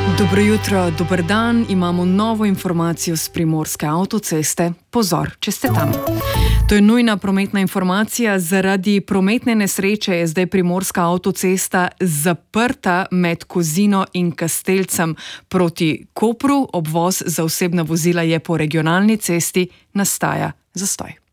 Dobro jutro, dober dan, imamo novo informacijo s Primorske avtoceste. Pozor, če ste tam. To je nujna prometna informacija. Zaradi prometne nesreče je zdaj Primorska avtocesta zaprta med Kozino in Kastelcem proti Kopru. Obvoz za osebna vozila je po regionalni cesti, nastaja zastoj.